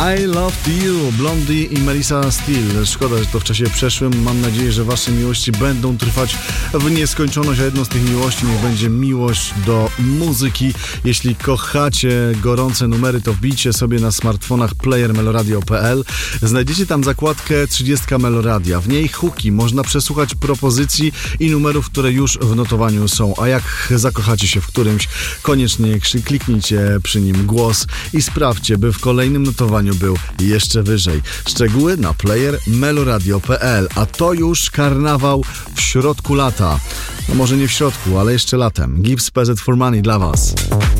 I Love You, Blondie i Melissa Steele. Szkoda, że to w czasie przeszłym. Mam nadzieję, że wasze miłości będą trwać w nieskończoność, a jedną z tych miłości niech będzie miłość do muzyki. Jeśli kochacie gorące numery, to wbijcie sobie na smartfonach player meloradio.pl. Znajdziecie tam zakładkę 30 Meloradia. W niej hooki. Można przesłuchać propozycji i numerów, które już w notowaniu są. A jak zakochacie się w którymś, koniecznie kliknijcie przy nim głos i sprawdźcie, by w kolejnym notowaniu był jeszcze wyżej. Szczegóły na player meloradio.pl. A to już karnawał w środku lata. No może nie w środku, ale jeszcze latem. Gibbs PZ for Money dla was.